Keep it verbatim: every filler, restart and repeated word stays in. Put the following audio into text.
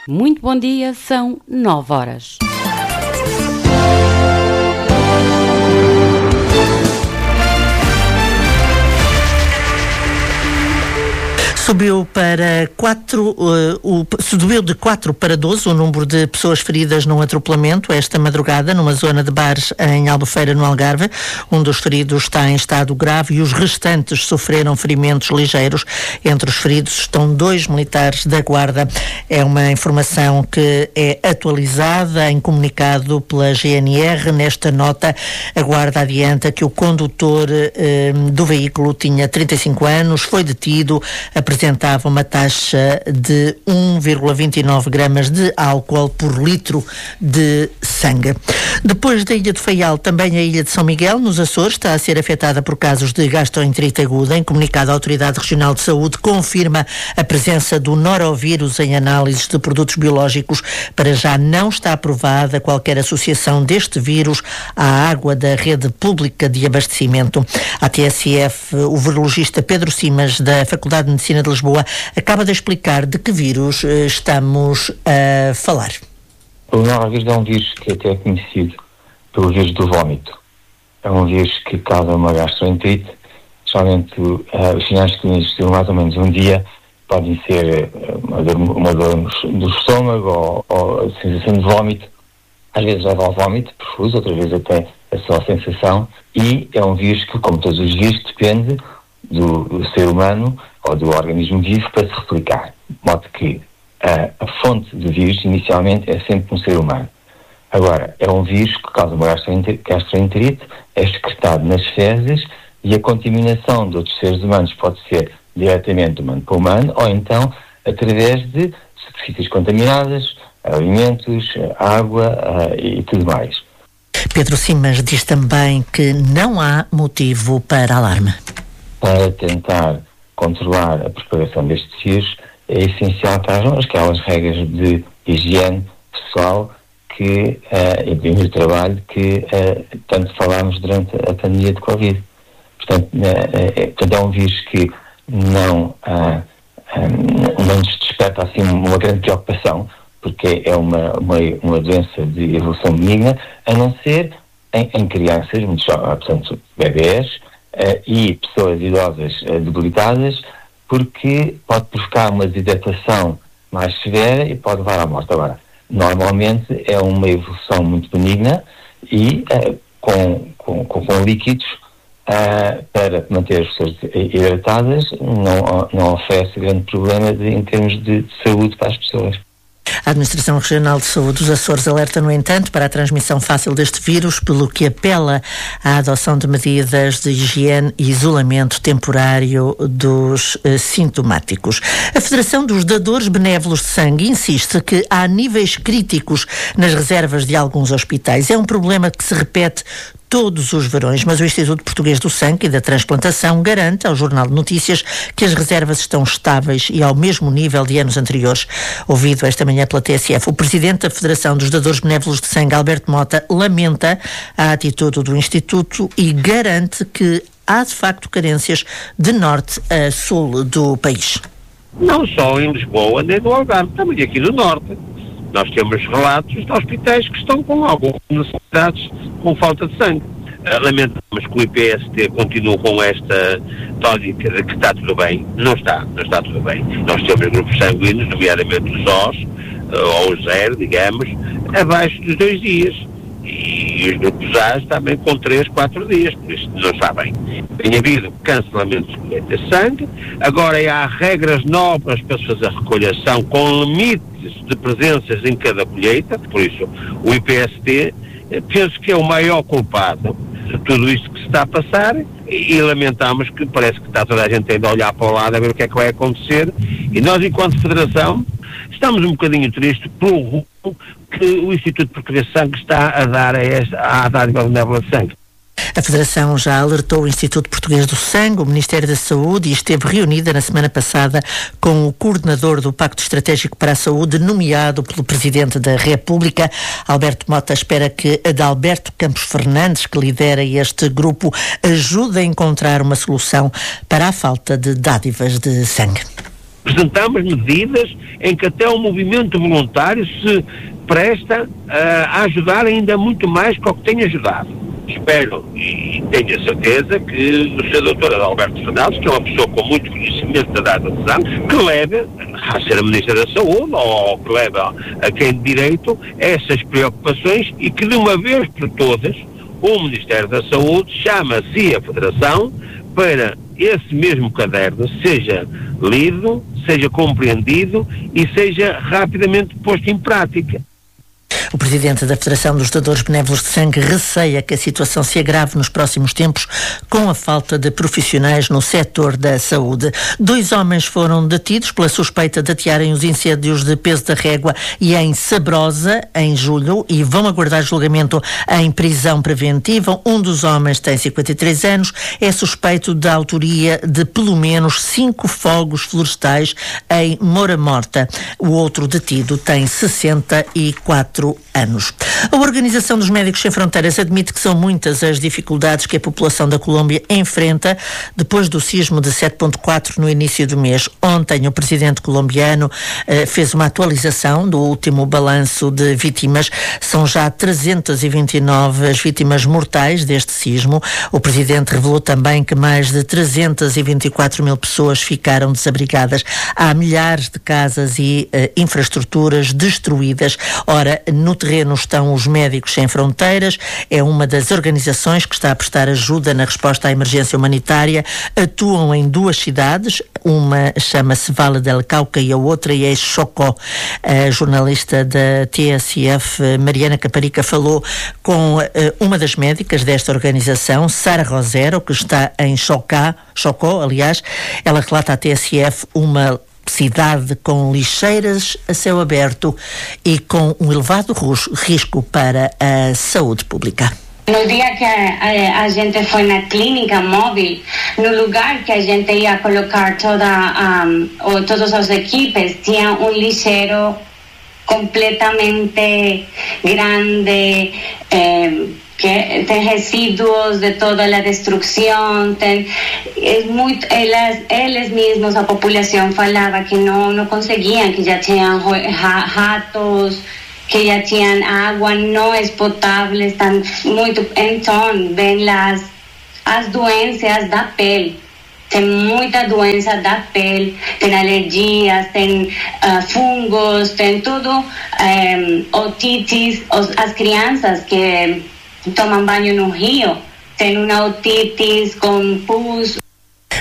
Muito bom dia, são nove horas. Subiu para quatro, uh, o, subiu de quatro para doze o número de pessoas feridas num atropelamento esta madrugada numa zona de bares em Albufeira, no Algarve. Um dos feridos está em estado grave e os restantes sofreram ferimentos ligeiros. Entre os feridos estão dois militares da Guarda. É uma informação que é atualizada em comunicado pela G N R. Nesta nota, a Guarda adianta que o condutor uh, do veículo tinha trinta e cinco anos, foi detido, apresentava uma taxa de um vírgula vinte e nove gramas de álcool por litro de sangue. Depois da Ilha do Faial, também a Ilha de São Miguel, nos Açores, está a ser afetada por casos de gastroenterite aguda. Em comunicado, a Autoridade Regional de Saúde confirma a presença do norovírus em análises de produtos biológicos. Para já não está aprovada qualquer associação deste vírus à água da rede pública de abastecimento. A T S F, o virologista Pedro Simas, da Faculdade de Medicina de Lisboa, acaba de explicar de que vírus eh, estamos a falar. O norovírus é um vírus que até é conhecido pelo vírus do vómito. É um vírus que causa uma gastroenterite. Somente uh, os sinais clínicos de mais ou menos um dia podem ser uh, uma dor, uma dor do estômago ou, ou a sensação de vómito. Às vezes leva ao vómito profuso, outras vezes até a só sensação. E é um vírus que, como todos os vírus, depende do, do ser humano ou do organismo vivo para se replicar. De modo que a, a fonte do vírus, inicialmente, é sempre um ser humano. Agora, é um vírus que causa uma gastroenterite, é excretado nas fezes e a contaminação de outros seres humanos pode ser diretamente do humano para o humano ou então através de superfícies contaminadas, alimentos, água uh, e tudo mais. Pedro Simas diz também que não há motivo para alarme. Para tentar controlar a propagação deste vírus, é essencial que hajam aquelas regras de higiene pessoal que, uh, e de trabalho que uh, tanto falámos durante a pandemia de Covid. Portanto, uh, é, portanto, é um vírus que não, uh, um, não nos desperta assim uma grande preocupação, porque é uma, uma, uma doença de evolução benigna, a não ser em, em crianças, muito jovens, portanto, bebés, uh, e pessoas idosas uh, debilitadas, porque pode provocar uma desidratação mais severa e pode levar à morte. Agora, normalmente é uma evolução muito benigna e uh, com, com, com, com líquidos uh, para manter as pessoas hidratadas não, não oferece grande problema de, em termos de, de saúde para as pessoas. A Administração Regional de Saúde dos Açores alerta, no entanto, para a transmissão fácil deste vírus, pelo que apela à adoção de medidas de higiene e isolamento temporário dos eh, sintomáticos. A Federação dos Dadores Benévolos de Sangue insiste que há níveis críticos nas reservas de alguns hospitais. É um problema que se repete todos os verões, mas o Instituto Português do Sangue e da Transplantação garante ao Jornal de Notícias que as reservas estão estáveis e ao mesmo nível de anos anteriores. Ouvido esta manhã pela T S F, o Presidente da Federação dos Dadores Benévolos de Sangue, Alberto Mota, lamenta a atitude do Instituto e garante que há de facto carências de norte a sul do país. Não só em Lisboa nem no Algarve, também aqui no norte. Nós temos relatos de hospitais que estão com algumas necessidades com falta de sangue. Uh, lamentamos que o I P S T continue com esta tónica de que está tudo bem. Não está, não está tudo bem. Nós temos grupos sanguíneos, nomeadamente os O S, uh, ou o zero, digamos, abaixo dos dois dias. E os grupos A também com três, quatro dias, por isso não está bem. Tem havido cancelamento de colheita de sangue, agora há regras novas para se fazer recolhação com limites de presenças em cada colheita, por isso o I P S T penso que é o maior culpado de tudo isto que se está a passar e, e lamentamos que parece que está toda a gente ainda a olhar para o lado a ver o que é que vai acontecer e nós enquanto Federação estamos um bocadinho tristes pelo rumo que o Instituto Português de Sangue está a dar a esta, à dádiva benévola de sangue. A Federação já alertou o Instituto Português do Sangue, o Ministério da Saúde, e esteve reunida na semana passada com o coordenador do Pacto Estratégico para a Saúde, nomeado pelo Presidente da República. Alberto Mota espera que Adalberto Campos Fernandes, que lidera este grupo, ajude a encontrar uma solução para a falta de dádivas de sangue. Apresentamos medidas em que até o movimento voluntário se presta uh, a ajudar ainda muito mais que o que tem ajudado. Espero e tenho a certeza que o senhor doutor Alberto Fernandes, que é uma pessoa com muito conhecimento da data de exame, que leve a ser a Ministra da Saúde, ou que leve a quem de direito essas preocupações, e que de uma vez por todas o Ministério da Saúde chama-se a Federação para esse mesmo caderno seja lido, seja compreendido e seja rapidamente posto em prática. O presidente da Federação dos Doadores Benévolos de Sangue receia que a situação se agrave nos próximos tempos com a falta de profissionais no setor da saúde. Dois homens foram detidos pela suspeita de atearem os incêndios de Peso da Régua e em Sabrosa, em julho, e vão aguardar julgamento em prisão preventiva. Um dos homens tem cinquenta e três anos, é suspeito da autoria de pelo menos cinco fogos florestais em Moura Morta. O outro detido tem sessenta e quatro anos. A Organização dos Médicos Sem Fronteiras admite que são muitas as dificuldades que a população da Colômbia enfrenta depois do sismo de sete ponto quatro no início do mês. Ontem o presidente colombiano eh, fez uma atualização do último balanço de vítimas. São já trezentas e vinte e nove as vítimas mortais deste sismo. O presidente revelou também que mais de trezentas e vinte e quatro mil pessoas ficaram desabrigadas. Há milhares de casas e eh, infraestruturas destruídas. Ora, no terreno estão os Médicos Sem Fronteiras, é uma das organizações que está a prestar ajuda na resposta à emergência humanitária. Atuam em duas cidades, uma chama-se Vale del Cauca e a outra é Chocó. A jornalista da T S F, Mariana Caparica, falou com uh, uma das médicas desta organização, Sara Rosero, que está em Chocó, Chocó, aliás. Ela relata à T S F uma cidade com lixeiras a céu aberto e com um elevado risco para a saúde pública. No dia que a, a, a gente foi na clínica móvel, no lugar que a gente ia colocar toda, um, ou todas as equipes, tinha um lixeiro completamente grande, eh, que tem resíduos de toda a destruição, tem, é muito, elas, eles mesmos, a população falava que não, não conseguiam, que já tinham ratos, que já tinham água não é potável, estão muito, então vem as, as doenças da pele. Tem muita doença da pele, tem alergias, tem uh, fungos, tem tudo, um, otites, os, as crianças que tomam banho no rio, tem uma otites com pus.